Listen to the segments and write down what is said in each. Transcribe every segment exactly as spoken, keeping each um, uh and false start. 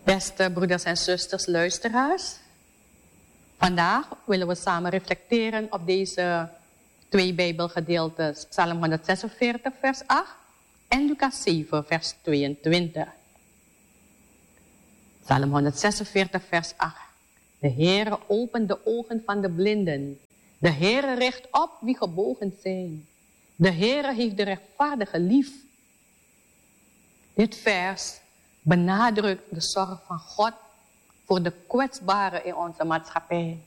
Beste broeders en zusters, luisteraars. Vandaag willen we samen reflecteren op deze twee Bijbelgedeeltes. Psalm honderdzesenveertig vers acht en Lucas zeven vers tweeëntwintig. Psalm honderdzesenveertig vers acht. De Heere opent de ogen van de blinden. De Heere richt op wie gebogen zijn. De Heere heeft de rechtvaardige lief. Dit vers benadrukt de zorg van God voor de kwetsbaren in onze maatschappij.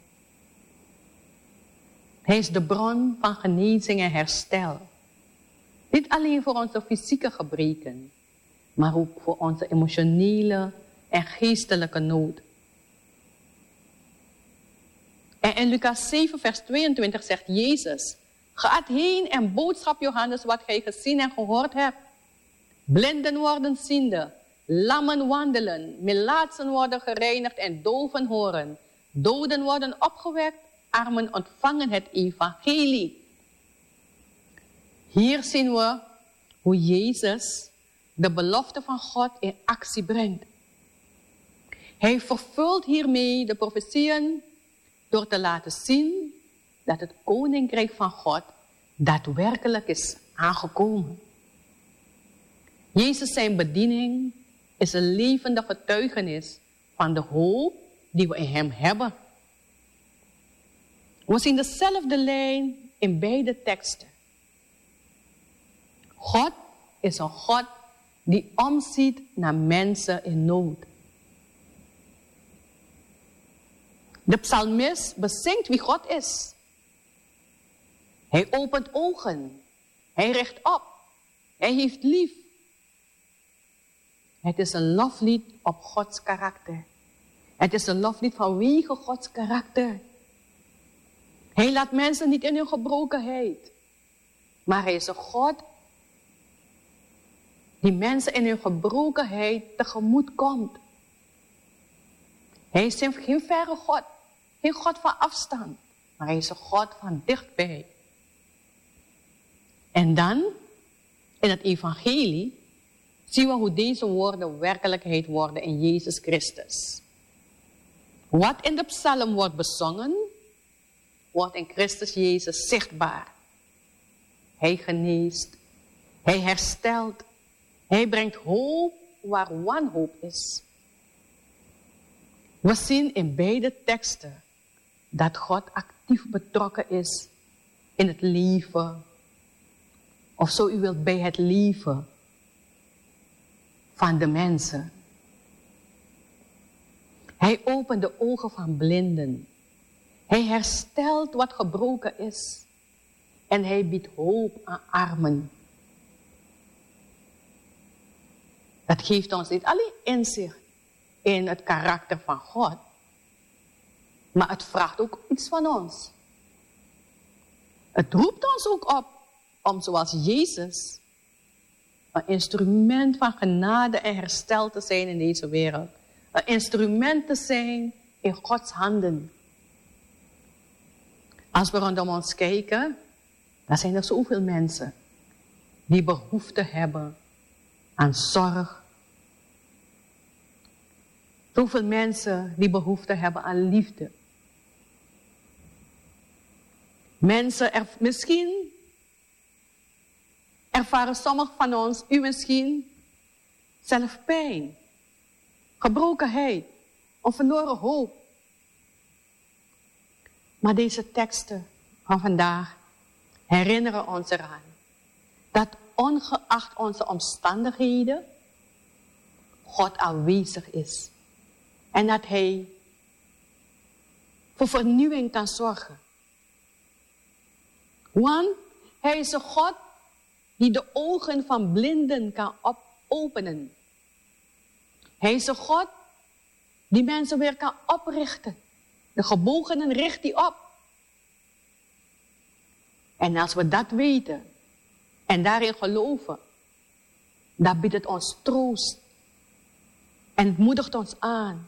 Hij is de bron van genezing en herstel. Niet alleen voor onze fysieke gebreken, maar ook voor onze emotionele en geestelijke nood. En in Lucas zeven vers tweeëntwintig zegt Jezus: Gaat heen en boodschap Johannes wat gij gezien en gehoord hebt. Blinden worden ziende, lammen wandelen, melaatsen worden gereinigd en doven horen. Doden worden opgewekt, armen ontvangen het evangelie. Hier zien we hoe Jezus de belofte van God in actie brengt. Hij vervult hiermee de profetieën door te laten zien dat het koninkrijk van God daadwerkelijk is aangekomen. Jezus zijn bediening is een levende getuigenis van de hoop die we in hem hebben. We zien dezelfde lijn in beide teksten. God is een God die omziet naar mensen in nood. De psalmist bezingt wie God is. Hij opent ogen. Hij richt op. Hij heeft lief. Het is een loflied op Gods karakter. Het is een loflied vanwege Gods karakter. Hij laat mensen niet in hun gebrokenheid. Maar hij is een God die mensen in hun gebrokenheid tegemoet komt. Hij is geen verre God. Geen God van afstand. Maar hij is een God van dichtbij. En dan, in het evangelie, zien we hoe deze woorden werkelijkheid worden in Jezus Christus. Wat in de psalm wordt bezongen, wordt in Christus Jezus zichtbaar. Hij geneest, hij herstelt, hij brengt hoop waar wanhoop is. We zien in beide teksten dat God actief betrokken is in het leven, of zo u wilt bij het leven van de mensen. Hij opent de ogen van blinden. Hij herstelt wat gebroken is. En hij biedt hoop aan armen. Dat geeft ons niet alleen inzicht in het karakter van God, maar het vraagt ook iets van ons. Het roept ons ook op om zoals Jezus een instrument van genade en herstel te zijn in deze wereld. Een instrument te zijn in Gods handen. Als we rondom ons kijken, dan zijn er zoveel mensen die behoefte hebben aan zorg. Zoveel mensen die behoefte hebben aan liefde. Mensen, er, misschien ervaren sommigen van ons, u misschien, zelf pijn, gebrokenheid, of verloren hoop. Maar deze teksten van vandaag herinneren ons eraan dat ongeacht onze omstandigheden God aanwezig is. En dat hij voor vernieuwing kan zorgen. Want hij is een God die de ogen van blinden kan openen. Hij is een God die mensen weer kan oprichten. De gebogenen richt hij op. En als we dat weten en daarin geloven, dan biedt het ons troost. En het moedigt ons aan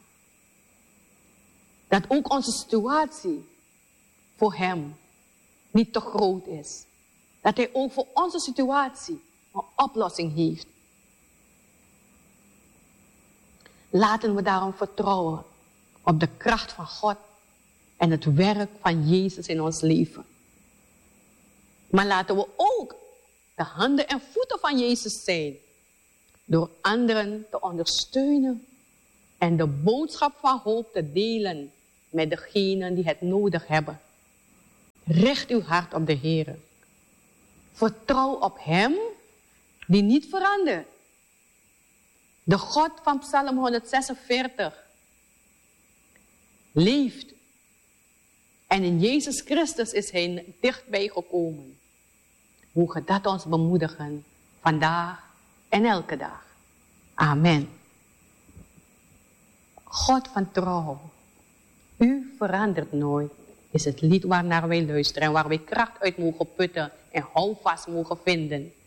dat ook onze situatie voor hem niet te groot is. Dat hij ook voor onze situatie een oplossing heeft. Laten we daarom vertrouwen op de kracht van God en het werk van Jezus in ons leven. Maar laten we ook de handen en voeten van Jezus zijn, door anderen te ondersteunen en de boodschap van hoop te delen met degenen die het nodig hebben. Richt uw hart op de Heer. Vertrouw op Hem die niet verandert. De God van Psalm honderdzesenveertig leeft. En in Jezus Christus is Hij dichtbij gekomen. Mogen dat ons bemoedigen vandaag en elke dag. Amen. God van trouw, U verandert nooit, is het lied waarnaar wij luisteren en waar wij kracht uit mogen putten en houvast mogen vinden.